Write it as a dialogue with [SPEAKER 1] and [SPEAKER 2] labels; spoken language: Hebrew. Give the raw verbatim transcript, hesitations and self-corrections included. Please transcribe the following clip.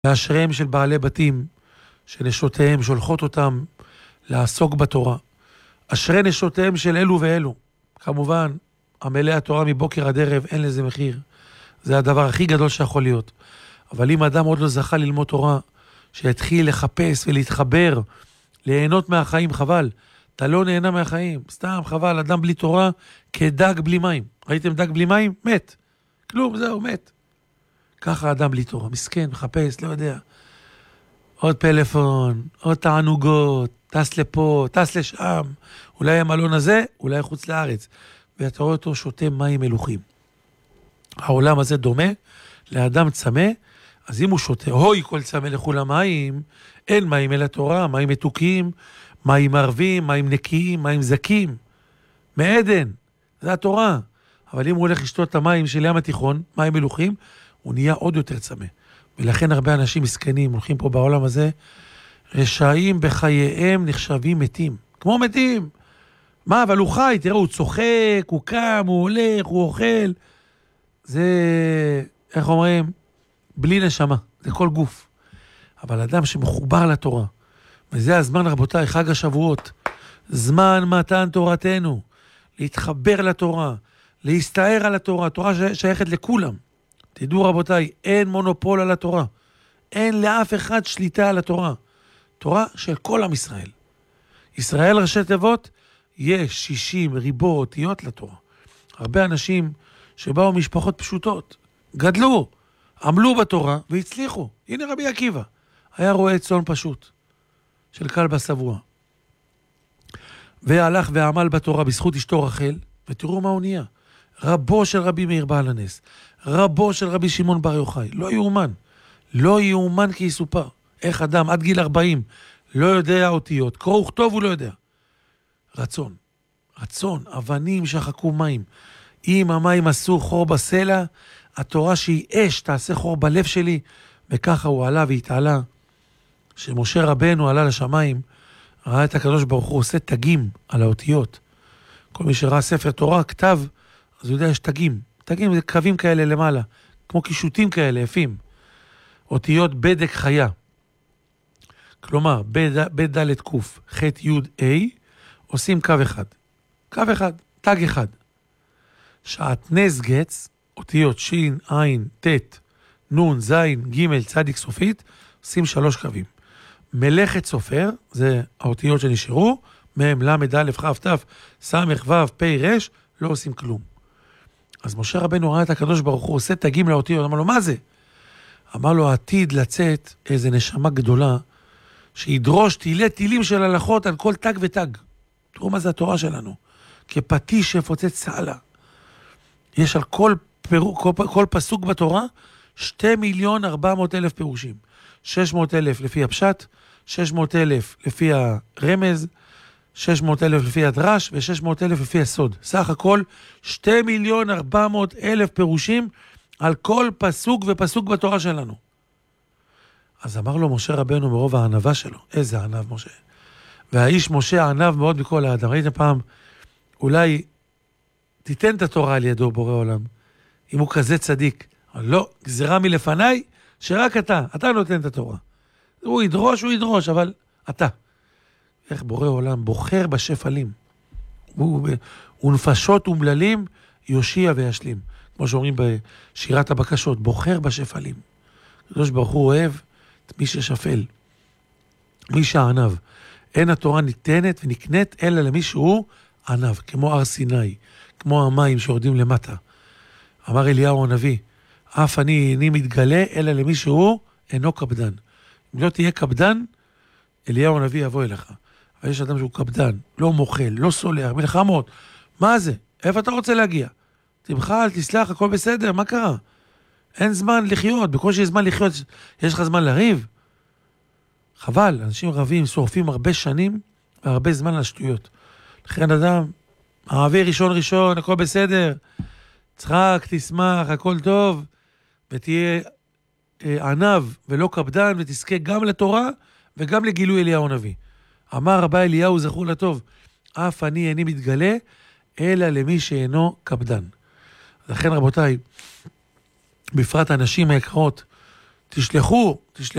[SPEAKER 1] ואשריהם של בעלי בתים, שנשותיהם שולחות אותם לעסוק בתורה. אשרי נשותיהם של אלו ואלו. כמובן, עמלי התורה מבוקר עד ערב, אין לזה מחיר. זה הדבר הכי גדול שיכול להיות. אבל אם אדם עוד לא זכה ללמוד תורה, שיתחיל לחפש ולהתחבר, ליהנות מהחיים, חבל. אתה לא נהנה מהחיים, סתם חבל, אדם בלי תורה, כדג בלי מים. ראיתם דג בלי מים? מת. כלום, זהו, מת. ככה אדם בלי תורה, מסכן, מחפש, לא יודע. עוד פלאפון, עוד תענוגות, טס לפה, טס לשם, אולי המלון הזה, אולי חוץ לארץ. ואתה רואה אותו שותה מים מלוכים. העולם הזה דומה לאדם צמא, אז אם הוא שותה, הוי כל צמא לכו למים, אין מים אל התורה, מים מתוקים, מים ערבים, מים נקיים, מים זקים, מעדן, זה התורה. אבל אם הוא הולך לשתות את המים של ים התיכון, מים מלוכים, הוא נהיה עוד יותר צמא. ולכן הרבה אנשים מסכנים, הולכים פה בעולם הזה, רשעים בחייהם נחשבים מתים. כמו מתים. מה, אבל הוא חי, תראה, הוא צוחק, הוא קם, הוא הולך, הוא אוכל. זה, איך אומרים? בלי נשמה, זה כל גוף. אבל אדם שמחובר לתורה, וזה הזמן, רבותיי, חג השבועות, זמן מתן תורתנו, להתחבר לתורה, להסתער על התורה, התורה שייכת לכולם. תדעו רבותיי, אין מונופול על התורה. אין לאף אחד שליטה על התורה. תורה של כל עם ישראל. ישראל ראשי תיבות, יש שישים ריבו אותיות לתורה. הרבה אנשים שבאו משפחות פשוטות, גדלו, עמלו בתורה והצליחו. הנה רבי עקיבא, היה רועה צאן פשוט, של כלבא שבוע. והלך ועמל בתורה בזכות אשתו רחל, ותראו מה הוא נהיה. רבו של רבי מאיר בעל הנס, רבו של רבי שמעון בר יוחאי, לא יאומן, לא יאומן כי יסופר. איך אדם עד גיל ארבעים לא יודע אותיות, קרוא וכתוב הוא לא יודע. רצון, רצון, אבנים שחקו מים. אם המים עשו חור בסלע, התורה שהיא אש תעשה חור בלב שלי, וככה הוא עלה והתעלה. שמשה רבנו עלה לשמיים, ראה את הקדוש ברוך הוא עושה תגים על האותיות. כל מי שראה ספר תורה, כתב, אז הוא יודע, יש תגים. תגים זה קווים כאלה למעלה, כמו קישוטים כאלה, יפים. אותיות בדק חיה. כלומר, בית דלת קוף, ח' י' ה', עושים קו אחד. קו אחד, תג אחד. שעטנז גץ, אותיות שין, עין, תת, נון, זין, ג' צדיק סופית, עושים שלוש קווים. מלאכת סופר, זה האותיות שנשארו, מהם למד א' כ' ת' סמך ו' פ' ר', לא עושים כלום. אז משה רבנו ראה את הקדוש ברוך הוא עושה תגים לאותיות, אמר לו, מה זה? אמר לו, עתיד לצאת איזה נשמה גדולה, שידרוש תילי תילים של הלכות על כל תג ותג. תראו מה זה התורה שלנו. כפטיש שפוצץ צהלה. יש על כל, פירו, כל, כל פסוק בתורה, שתי מיליון ארבע מאות אלף פירושים. שש מאות אלף לפי הפשט, שש מאות אלף לפי הרמז, שש מאות אלף לפי הדרש, ו-שש מאות אלף לפי הסוד. סך הכל, שתי מיליון ארבע מאות אלף פירושים על כל פסוק ופסוק בתורה שלנו. אז אמר לו משה רבנו מרוב הענבה שלו, איזה ענב משה. והאיש משה ענב מאוד מכל האדם. ראיתם פעם, אולי תיתן את התורה על ידו בורא עולם, אם הוא כזה צדיק. אבל לא, גזירה מלפניי, שרק אתה, אתה נותן את התורה. הוא ידרוש, הוא ידרוש, אבל אתה. איך בורא עולם בוחר בשפלים. הוא, הוא נפשות ומללים, יושיע וישלים. כמו שאומרים בשירת הבקשות, בוחר בשפלים. קדוש ברוך הוא אוהב את מי ששפל. מי שענב. אין התורה ניתנת ונקנית אלא למי שהוא ענב, כמו הר סיני, כמו המים שיורדים למטה. אמר אליהו הנביא, אף אני איני מתגלה אלא למי שהוא אינו קפדן. אם לא תהיה קפדן, אליהו הנביא יבוא אליך. אבל יש אדם שהוא קפדן, לא מוכל, לא סולח, מלחמות. מה זה? איפה אתה רוצה להגיע? תמחל, תסלח, הכל בסדר, מה קרה? אין זמן לחיות, בקושי זמן לחיות, יש לך זמן לריב? חבל, אנשים רבים, שורפים הרבה שנים והרבה זמן על שטויות. לכן אדם, אהבי ראשון ראשון, הכל בסדר, צחק, תשמח, הכל טוב, ותהיה אה, ענב ולא קפדן, ותזכה גם לתורה וגם לגילוי אליהו הנביא. אמר רבי אליהו זכור לטוב, אף אני איני מתגלה, אלא למי שאינו קפדן. לכן רבותיי, בפרט הנשים היקרות, תשלחו, תשלחו.